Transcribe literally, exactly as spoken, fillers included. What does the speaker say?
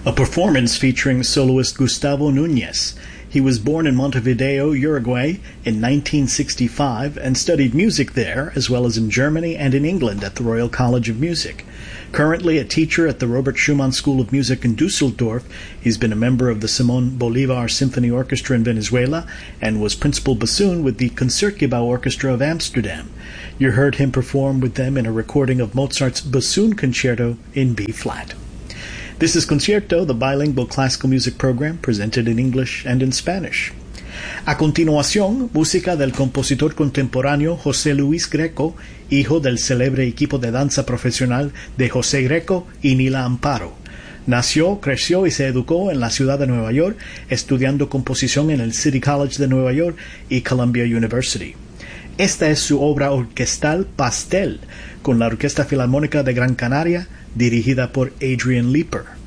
a performance featuring soloist Gustavo Núñez. He was born in Montevideo, Uruguay in nineteen sixty-five and studied music there, as well as in Germany and in England at the Royal College of Music. Currently a teacher at the Robert Schumann School of Music in Dusseldorf, he's been a member of the Simón Bolívar Symphony Orchestra in Venezuela and was principal bassoon with the Concertgebouw Orchestra of Amsterdam. You heard him perform with them in a recording of Mozart's Bassoon Concerto in B-flat. This is Concierto, the bilingual classical music program presented in English and in Spanish. A continuación, música del compositor contemporáneo José Luis Greco, hijo del célebre equipo de danza profesional de José Greco y Nila Amparo. Nació, creció y se educó en la ciudad de Nueva York, estudiando composición en el City College de Nueva York y Columbia University. Esta es su obra orquestal Pastel, con la Orquesta Filarmónica de Gran Canaria, dirigida por Adrian Leeper.